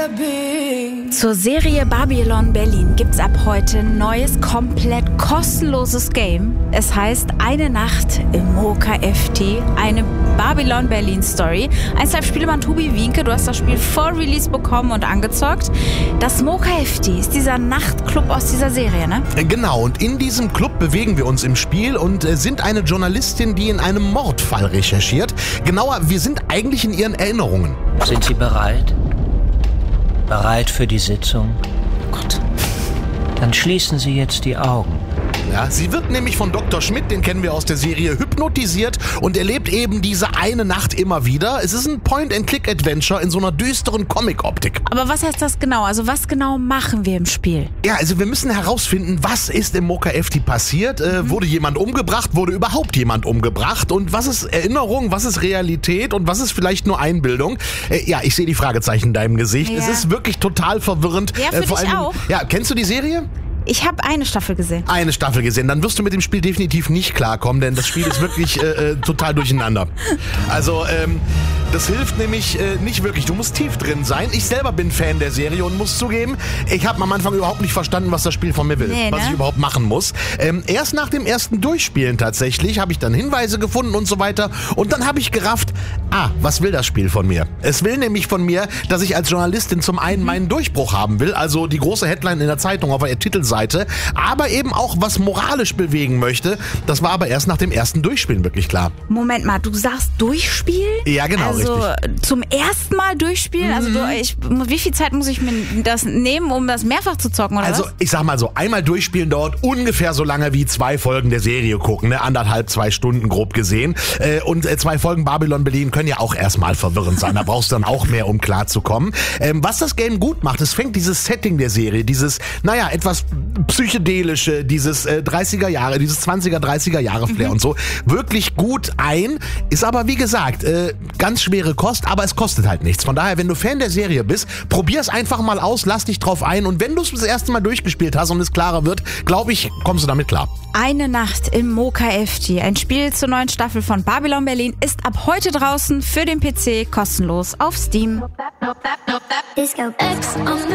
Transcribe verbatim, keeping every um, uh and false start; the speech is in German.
Zur Serie Babylon Berlin gibt's ab heute ein neues, komplett kostenloses Game. Es heißt Eine Nacht im Mocha F T, eine Babylon Berlin Story. Einzelne Spielemann Tobi Wienke, du hast das Spiel vor Release bekommen und angezockt. Das Mocha F T ist dieser Nachtclub aus dieser Serie, ne? Genau, und in diesem Club bewegen wir uns im Spiel und äh, sind eine Journalistin, die in einem Mordfall recherchiert. Genauer, wir sind eigentlich in ihren Erinnerungen. Sind Sie bereit? Bereit für die Sitzung? Oh Gott. Dann schließen Sie jetzt die Augen. Ja, sie wird nämlich von Doktor Schmidt, den kennen wir aus der Serie, hypnotisiert und erlebt eben diese eine Nacht immer wieder. Es ist ein Point-and-Click-Adventure in so einer düsteren Comic-Optik. Aber was heißt das genau? Also was genau machen wir im Spiel? Ja, also wir müssen herausfinden, was ist im Mocha F T passiert? Äh, mhm. Wurde jemand umgebracht? Wurde überhaupt jemand umgebracht? Und was ist Erinnerung? Was ist Realität? Und was ist vielleicht nur Einbildung? Äh, ja, ich sehe die Fragezeichen in deinem Gesicht. Ja. Es ist wirklich total verwirrend. Ja, für äh, vor dich allem, auch. Ja, kennst du die Serie? Ich habe eine Staffel gesehen. Eine Staffel gesehen. Dann wirst du mit dem Spiel definitiv nicht klarkommen, denn das Spiel ist wirklich äh, total durcheinander. Also, ähm, das hilft nämlich äh, nicht wirklich. Du musst tief drin sein. Ich selber bin Fan der Serie und muss zugeben, ich habe am Anfang überhaupt nicht verstanden, was das Spiel von mir will. Nee, was ne? ich überhaupt machen muss. Ähm, erst nach dem ersten Durchspielen tatsächlich habe ich dann Hinweise gefunden und so weiter. Und dann habe ich gerafft, ah, was will das Spiel von mir? Es will nämlich von mir, dass ich als Journalistin zum einen meinen Durchbruch haben will, also die große Headline in der Zeitung auf der Titelseite, aber eben auch was moralisch bewegen möchte. Das war aber erst nach dem ersten Durchspielen wirklich klar. Moment mal, du sagst durchspielen? Ja, genau, also richtig. Zum ersten Mal durchspielen? Mhm. Also du, ich, wie viel Zeit muss ich mir das nehmen, um das mehrfach zu zocken, oder Also was? ich sag mal so, einmal durchspielen dauert ungefähr so lange wie zwei Folgen der Serie gucken, ne? Anderthalb, zwei Stunden grob gesehen. Äh, und äh, zwei Folgen Babylon Berlin können ja auch erstmal verwirrend sein. Da brauchst du dann auch mehr, um klarzukommen. Ähm, was das Game gut macht, es fängt dieses Setting der Serie, dieses, naja, etwas psychedelische, dieses äh, dreißiger Jahre, dieses zwanziger, dreißiger Jahre Flair mhm. und so, wirklich gut ein. Ist aber, wie gesagt, äh, ganz schwere Kost, aber es kostet halt nichts. Von daher, wenn du Fan der Serie bist, probier's einfach mal aus, lass dich drauf ein und wenn du es das erste Mal durchgespielt hast und es klarer wird, glaube ich, kommst du damit klar. Eine Nacht im Mocha F T, ein Spiel zur neuen Staffel von Babylon Berlin, ist ab heute draußen für den P C kostenlos auf Steam.